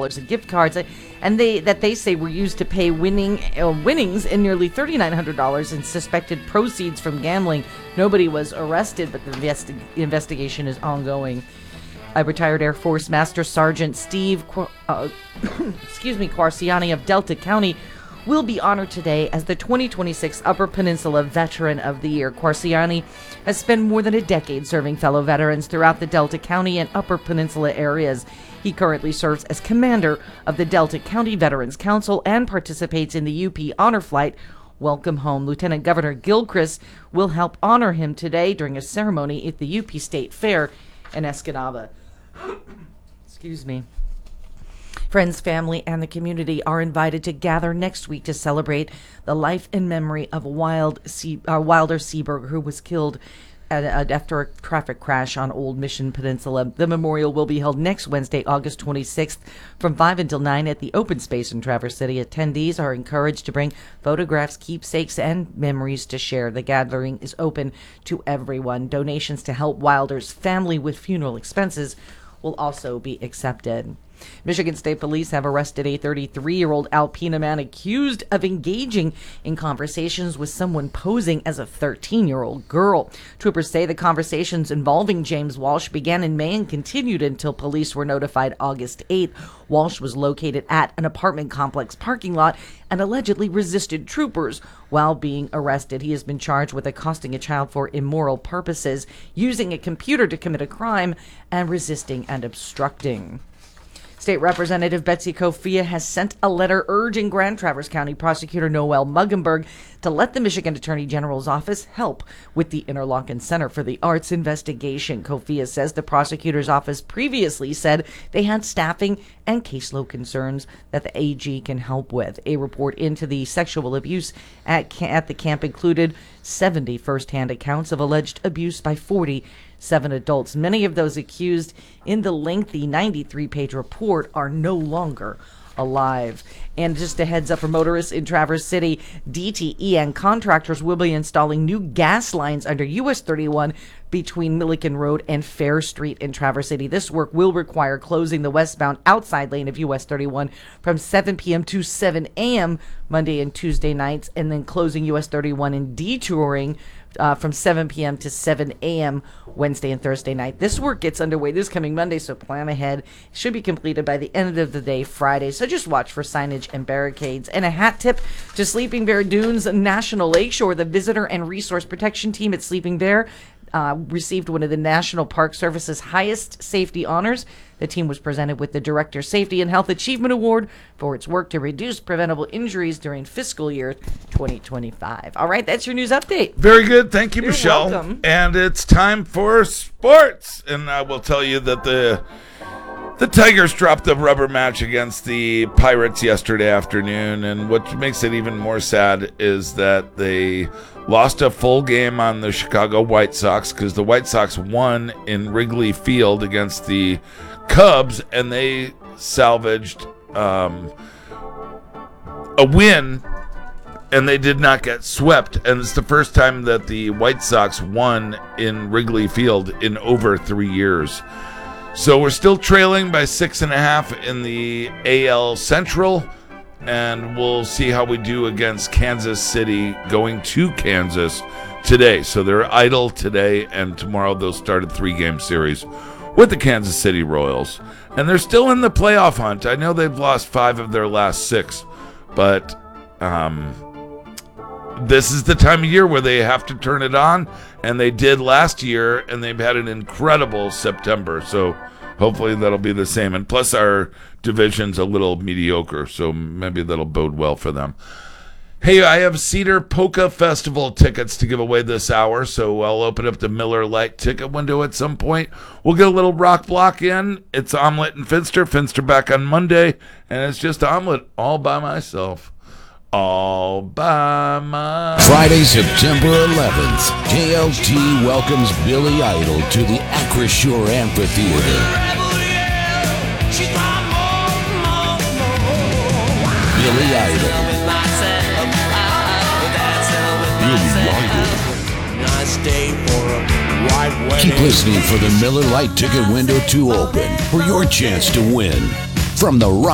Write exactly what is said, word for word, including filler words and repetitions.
dollars in gift cards, and they that they say were used to pay winning uh, winnings and nearly three thousand nine hundred dollars in suspected proceeds from gambling. Nobody was arrested, but the investi- investigation is ongoing. A retired Air Force Master Sergeant Steve Qu- uh, excuse me, Quarciani of Delta County will be honored today as the twenty twenty-six Upper Peninsula Veteran of the Year. Quarciani has spent more than a decade serving fellow veterans throughout the Delta County and Upper Peninsula areas. He currently serves as commander of the Delta County Veterans Council and participates in the U P Honor Flight. Welcome home. Lieutenant Governor Gilchrist will help honor him today during a ceremony at the U P State Fair in Escanaba. Excuse me. Friends, family, and the community are invited to gather next week to celebrate the life and memory of Wild Se- uh, Wilder Seaberg, who was killed at, at, after a traffic crash on Old Mission Peninsula. The memorial will be held next Wednesday, August twenty-sixth, from five until nine at the open space in Traverse City. Attendees are encouraged to bring photographs, keepsakes, and memories to share. The gathering is open to everyone. Donations to help Wilder's family with funeral expenses will also be accepted. Michigan State Police have arrested a thirty-three-year-old Alpena man accused of engaging in conversations with someone posing as a thirteen-year-old girl. Troopers say the conversations involving James Walsh began in May and continued until police were notified August eighth. Walsh was located at an apartment complex parking lot and allegedly resisted troopers while being arrested. He has been charged with accosting a child for immoral purposes, using a computer to commit a crime, and resisting and obstructing. State Representative Betsy Kofia has sent a letter urging Grand Traverse County Prosecutor Noel Muggenberg to let the Michigan Attorney General's office help with the Interlochen Center for the Arts investigation. Kofia says the prosecutor's office previously said they had staffing and caseload concerns that the A G can help with. A report into the sexual abuse at, at the camp included seventy first-hand accounts of alleged abuse by forty-seven adults. Many of those accused in the lengthy ninety-three page report are no longer alive. And just a heads up for motorists in Traverse City, D T E and contractors will be installing new gas lines under U S thirty-one between Milliken Road and Fair Street in Traverse City. This work will require closing the westbound outside lane of U S thirty-one from seven p.m. to seven a.m. Monday and Tuesday nights, and then closing U S thirty-one and detouring Uh, from seven p.m. to seven a.m. Wednesday and Thursday night. This work gets underway this coming Monday, so plan ahead. It should be completed by the end of the day Friday, so just watch for signage and barricades. And a hat tip to Sleeping Bear Dunes National Lakeshore. The Visitor and Resource Protection Team at Sleeping Bear Uh, received one of the National Park Service's highest safety honors. The team was presented with the Director Safety and Health Achievement Award for its work to reduce preventable injuries during fiscal year twenty twenty-five. All right, that's your news update. Very good. Thank you, You're Michelle. welcome. And it's time for sports. And I will tell you that the the Tigers dropped the rubber match against the Pirates yesterday afternoon. And what makes it even more sad is that they lost a full game on the Chicago White Sox because the White Sox won in Wrigley Field against the Cubs, and they salvaged um, a win, and they did not get swept. And it's the first time that the White Sox won in Wrigley Field in over three years. So we're still trailing by six and a half in the A L Central, and we'll see how we do against Kansas City going to Kansas today. So they're idle today, and tomorrow they'll start a three-game series with the Kansas City Royals. And they're still in the playoff hunt. I know they've lost five of their last six, but um, this is the time of year where they have to turn it on, and they did last year, and they've had an incredible September. So hopefully that'll be the same. And plus our division's a little mediocre, so maybe that'll bode well for them. Hey, I have Cedar Polka Festival tickets to give away this hour, so I'll open up the Miller Lite ticket window at some point. We'll get a little rock block in. It's Omelet and Finster. Finster back on Monday, and it's just Omelet all by myself. All by my... Friday, September eleventh, K L T welcomes Billy Idol to the Acrisure Amphitheater. Billy Idol. Billy Idol. Keep listening for the Miller Lite ticket window to open for your chance to win from the